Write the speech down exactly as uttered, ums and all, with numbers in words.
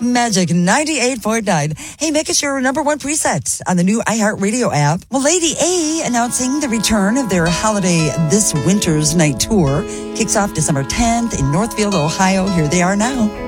Magic ninety-eight point nine. Hey, make us your number one preset on the new iHeartRadio app. Well, Lady A announcing the return of their holiday This Winter's Night Tour. Kicks off December tenth in Northfield, Ohio. Here they are now.